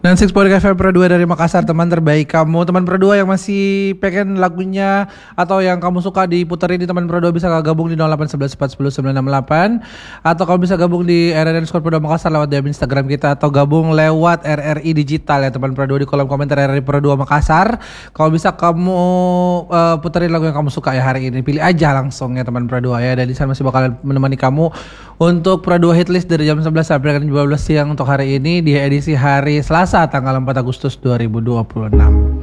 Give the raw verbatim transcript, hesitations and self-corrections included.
Dan Six Point F M Pro dua dari Makassar, teman terbaik kamu. Teman Pro dua yang masih pengen lagunya atau yang kamu suka diputerin di teman Pro dua bisa gabung di nol delapan satu satu empat nol sembilan enam delapan. Atau kamu bisa gabung di R R underscore Pro dua Makassar lewat D M Instagram kita. Atau gabung lewat R R I Digital ya teman Pro dua di kolom komentar R R I Pro dua Makassar. Kalau bisa kamu uh, puterin lagu yang kamu suka ya hari ini. Pilih aja langsung ya teman Pro dua ya. Dan di sana masih bakalan menemani kamu untuk Pro dua Hitlist dari jam sebelas sampai jam dua belas siang untuk hari ini di edisi hari Selasa tanggal empat Agustus dua ribu dua puluh enam.